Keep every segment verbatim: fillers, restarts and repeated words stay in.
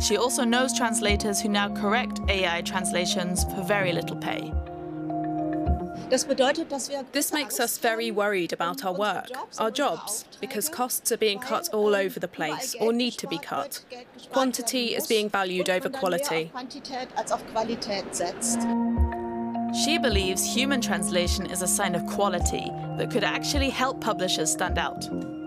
She also knows translators who now correct A I translations for very little pay. This makes us very worried about our work, our jobs, because costs are being cut all over the place, or need to be cut. Quantity is being valued over quality. She believes human translation is a sign of quality that could actually help publishers stand out.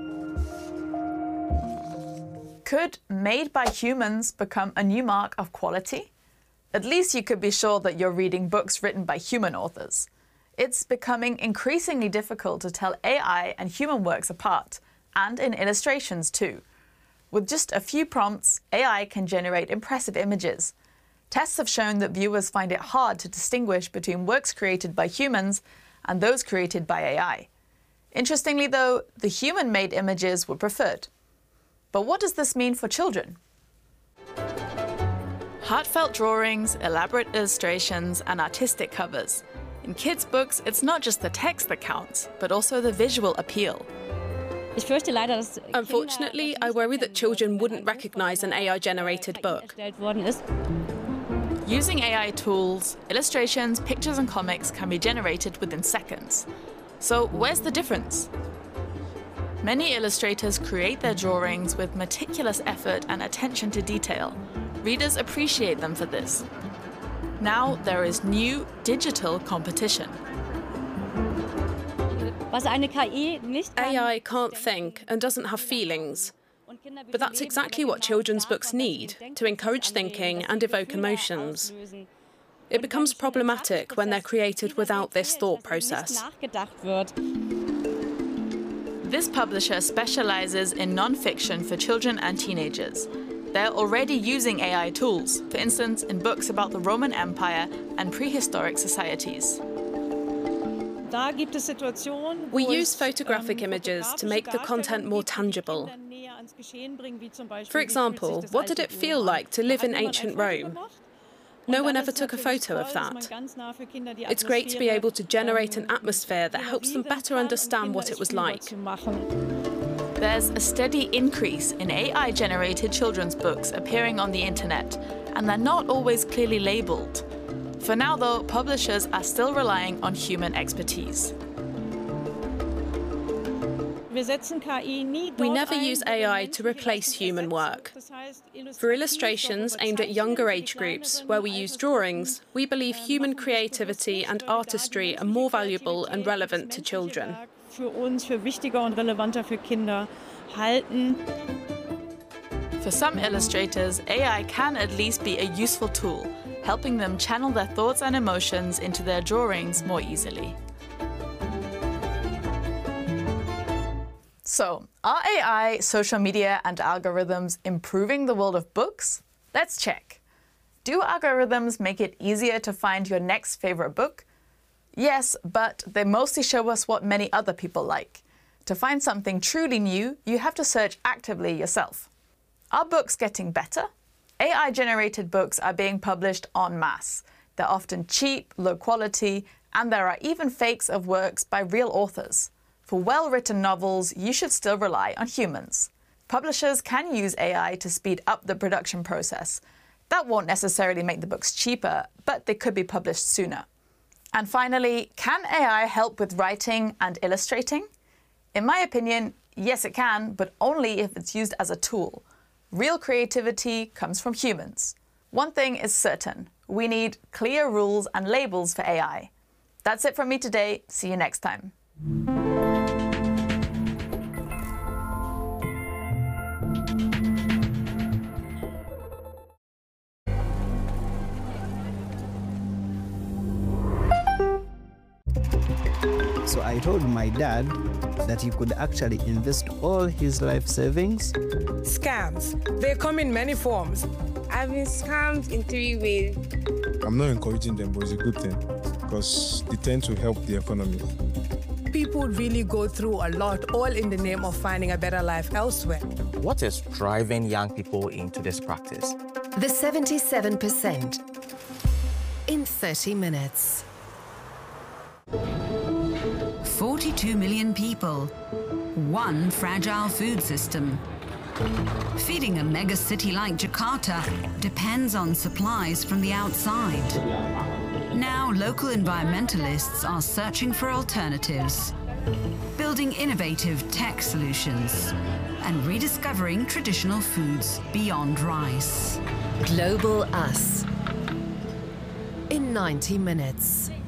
Could made by humans become a new mark of quality? At least you could be sure that you're reading books written by human authors. It's becoming increasingly difficult to tell A I and human works apart, and in illustrations too. With just a few prompts, A I can generate impressive images. Tests have shown that viewers find it hard to distinguish between works created by humans and those created by A I. Interestingly though, the human-made images were preferred. But what does this mean for children? Heartfelt drawings, elaborate illustrations, and artistic covers. In kids' books, it's not just the text that counts, but also the visual appeal. Unfortunately, I worry that children wouldn't recognize an A I-generated book. Using A I tools, illustrations, pictures, and comics can be generated within seconds. So where's the difference? Many illustrators create their drawings with meticulous effort and attention to detail. Readers appreciate them for this. Now there is new digital competition. A I can't think and doesn't have feelings. But that's exactly what children's books need, to encourage thinking and evoke emotions. It becomes problematic when they're created without this thought process. This publisher specializes in non-fiction for children and teenagers. They're already using A I tools, for instance, in books about the Roman Empire and prehistoric societies. We use photographic images to make the content more tangible. For example, what did it feel like to live in ancient Rome? No one ever took a photo of that. It's great to be able to generate an atmosphere that helps them better understand what it was like. There's a steady increase in A I-generated children's books appearing on the internet, and they're not always clearly labeled. For now, though, publishers are still relying on human expertise. We never use A I to replace human work. For illustrations aimed at younger age groups, where we use drawings, we believe human creativity and artistry are more valuable and relevant to children. For some illustrators, A I can at least be a useful tool, helping them channel their thoughts and emotions into their drawings more easily. So, are A I, social media, and algorithms improving the world of books? Let's check. Do algorithms make it easier to find your next favorite book? Yes, but they mostly show us what many other people like. To find something truly new, you have to search actively yourself. Are books getting better? A I-generated books are being published en masse. They're often cheap, low quality, and there are even fakes of works by real authors. For well-written novels, you should still rely on humans. Publishers can use A I to speed up the production process. That won't necessarily make the books cheaper, but they could be published sooner. And finally, can A I help with writing and illustrating? In my opinion, yes it can, but only if it's used as a tool. Real creativity comes from humans. One thing is certain, we need clear rules and labels for A I. That's it from me today. See you next time. So I told my dad that he could actually invest all his life savings. Scams. They come in many forms. I've been scammed in three ways. I'm not encouraging them, but it's a good thing because they tend to help the economy. People really go through a lot, all in the name of finding a better life elsewhere. What is driving young people into this practice? The seventy-seven percent in thirty minutes. forty-two million people, one fragile food system, Feeding a megacity like Jakarta depends on supplies from the outside. Now, local environmentalists are searching for alternatives, building innovative tech solutions, and rediscovering traditional foods beyond rice. Global Us in ninety minutes.